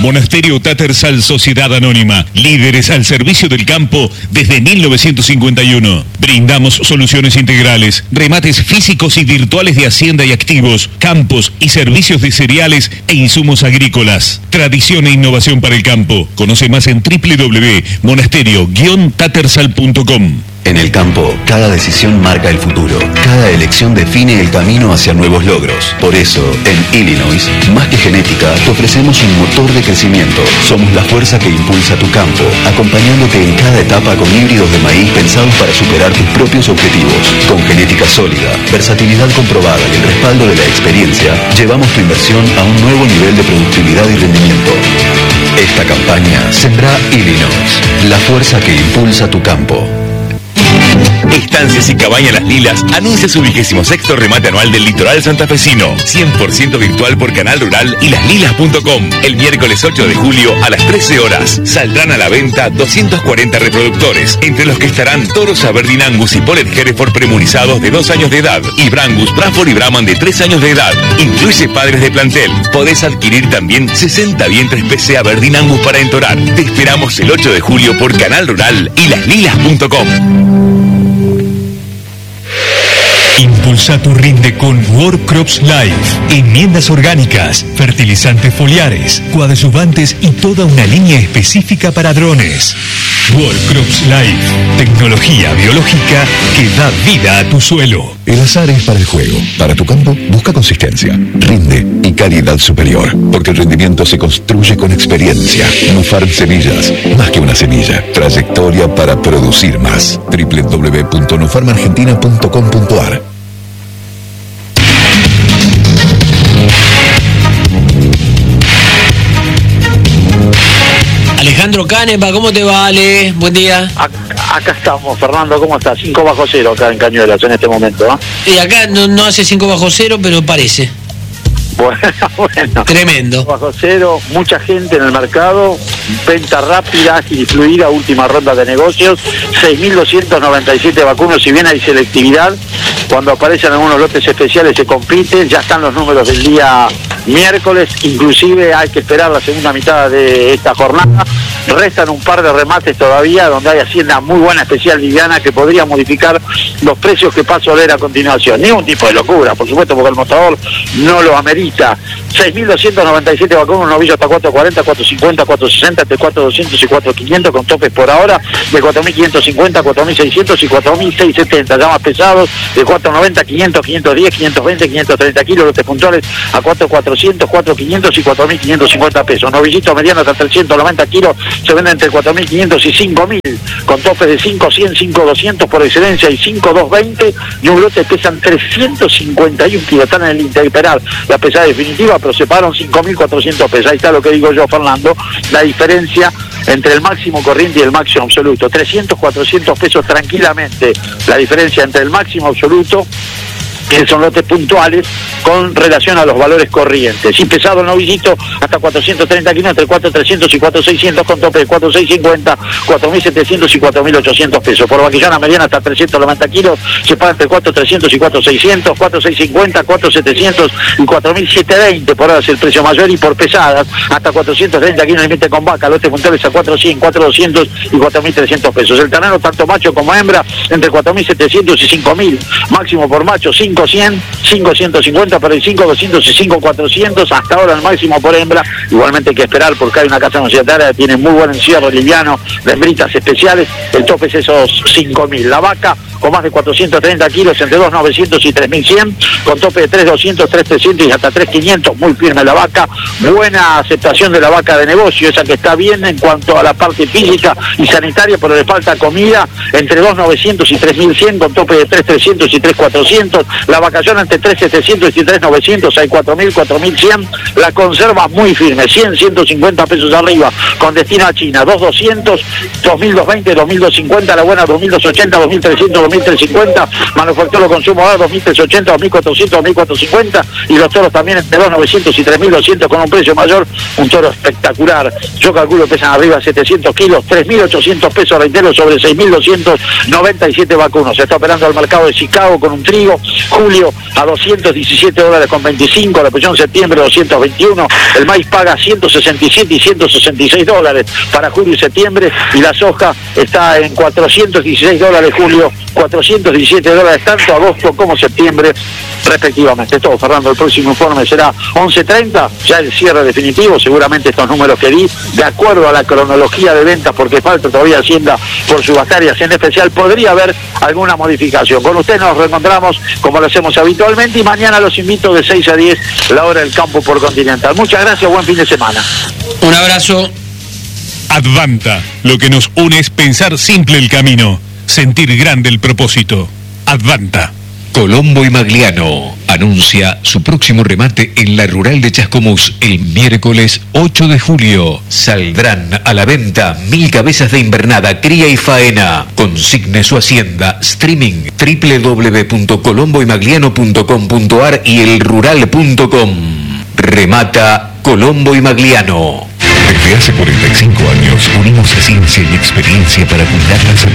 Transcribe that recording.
Monasterio Tattersall Sociedad Anónima, líderes al servicio del campo desde 1951. Brindamos soluciones integrales, remates físicos y virtuales de hacienda y activos, campos y servicios de cereales e insumos agrícolas. Tradición e innovación para el campo. Conoce más en www.monasterio-tattersall.com. En el campo, cada decisión marca el futuro. Cada elección define el camino hacia nuevos logros. Por eso, en Illinois, más que genética, te ofrecemos un motor de crecimiento. Somos la fuerza que impulsa tu campo, acompañándote en cada etapa con híbridos de maíz pensados para superar tus propios objetivos. Con genética sólida, versatilidad comprobada y el respaldo de la experiencia, llevamos tu inversión a un nuevo nivel de productividad y rendimiento. Esta campaña Sembra Illinois, la fuerza que impulsa tu campo. Estancias y Cabañas Las Lilas anuncia su 26º remate anual del litoral santafesino, 100% virtual por Canal Rural y laslilas.com. El miércoles 8 de julio a las 13 horas saldrán a la venta 240 reproductores, entre los que estarán toros Aberdeen Angus y Polled Hereford premurizados de 2 años de edad y Brangus, Braford y Brahman de 3 años de edad. Incluye padres de plantel. Podés adquirir también 60 vientres PC Aberdeen Angus para entorar. Te esperamos el 8 de julio por Canal Rural y laslilas.com. Impulsa tu rinde con World Crops Life. Enmiendas orgánicas, fertilizantes foliares, coadyuvantes y toda una línea específica para drones. World Crops Life. Tecnología biológica que da vida a tu suelo. El azar es para el juego. Para tu campo, busca consistencia, rinde y calidad superior. Porque el rendimiento se construye con experiencia. Nufarm Semillas, más que una semilla. Trayectoria para producir más. www.nufarmargentina.com.ar. Alejandro Canepa, ¿cómo te va, Ale? Buen día. Acá estamos, Fernando, ¿cómo estás? 5-0 acá en Cañuelas en este momento, ¿eh? Y acá no hace 5-0, pero parece. Bueno. Tremendo. 5-0, mucha gente en el mercado, venta rápida, ágil y fluida, última ronda de negocios, 6.297 vacunos, si bien hay selectividad, cuando aparecen algunos lotes especiales se compiten, ya están los números del día miércoles, inclusive hay que esperar la segunda mitad de esta jornada. Restan un par de remates todavía donde hay hacienda muy buena, especial liviana, que podría modificar los precios que paso a leer a continuación. Ningún tipo de locura, por supuesto, porque el mostrador no lo amerita. 6.297 vacunos, novillo hasta 4.40, 4.50, 4.60, entre 4.200 y 4.500, con topes por ahora de 4.550, 4.600 y 4.670. Ya más pesados de 4.90, 500, 510, 520, 530 kilos, lotes puntuales a 4.400, 4.500 y 4.550 pesos. Novillito mediano hasta 390 kilos se venden entre 4.500 y 5.000, con topes de 5.100, 5.200 por excelencia y 5.220, y un lote pesan 351 kilos, están en el interperal, la pesada definitiva, pero se pagaron 5.400 pesos. Ahí está lo que digo yo, Fernando, la diferencia entre el máximo corriente y el máximo absoluto. 300, 400 pesos tranquilamente, la diferencia entre el máximo absoluto, que son lotes puntuales, con relación a los valores corrientes. Y pesado el novillito hasta 430 kilos, entre 4.300 y 4.600, con tope de 4.650, 4.700 y 4.800 pesos. Por vaquillana mediana hasta 390 kilos, se paga entre 4.300 y 4.600, 4.650, 4.700 y 4.720, por ahora es el precio mayor. Y por pesadas, hasta 430 kilos, límite con vaca, lotes puntuales a 4.100, 4.200 y 4.300 pesos. El ternero, tanto macho como hembra, entre 4.700 y 5.000, máximo por macho, 5.100, 5.150 para el 5.200 y 5.400, hasta ahora el máximo por hembra. Igualmente hay que esperar porque hay una casa societaria que tiene muy buen encierro liviano de hembritas especiales, el tope es esos 5.000. La vaca con más de 430 kilos, entre 2.900 y 3.100, con tope de 3.200, 3.300 y hasta 3.500, muy firme la vaca. Buena aceptación de la vaca de negocio, esa que está bien en cuanto a la parte física y sanitaria, pero le falta comida, entre 2.900 y 3.100, con tope de 3.300 y 3.400. La vacallona entre 3.700 y 3.900, hay 4.000, 4.100. La conserva muy firme, 100, 150 pesos arriba, con destino a China, 2.200, 2.220, 2.250, la buena 2.280, 2.300, 2.350, manufacturero consumo A 2.380, 2.400, 2.450 y los toros también entre 2.900 y 3.200 con un precio mayor, un toro espectacular. Yo calculo que pesan arriba 700 kilos, 3.800 pesos reitero sobre 6.297 vacunos. Se está operando al mercado de Chicago con un trigo, julio a $217.25, la posición septiembre 221, el maíz paga 167 y 166 dólares para julio y septiembre, y la soja está en $416 julio, $417 tanto agosto como septiembre respectivamente. Todo, Fernando, el próximo informe será 11:30, ya el cierre definitivo, seguramente estos números que di, de acuerdo a la cronología de ventas, porque falta todavía Hacienda por subastarias en especial, podría haber alguna modificación. Con usted nos reencontramos como lo hacemos habitualmente y mañana los invito de 6 a 10, la hora del campo por Continental. Muchas gracias, buen fin de semana. Un abrazo. Advanta, lo que nos une es pensar simple el camino, sentir grande el propósito. Advanta. Colombo y Magliano anuncia su próximo remate en la Rural de Chascomús el miércoles 8 de julio. Saldrán a la venta 1000 cabezas de invernada, cría y faena. Consigne su hacienda. Streaming www.colomboymagliano.com.ar y elrural.com. Remata Colombo y Magliano. Desde hace 45 años unimos la ciencia y experiencia para cuidar la salud